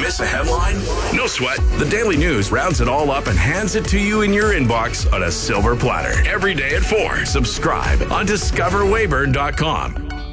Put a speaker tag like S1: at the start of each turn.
S1: Miss a headline? No sweat. The Daily News rounds it all up and hands it to you in your inbox on a silver platter. Every day at 4. Subscribe on discoverwayburn.com.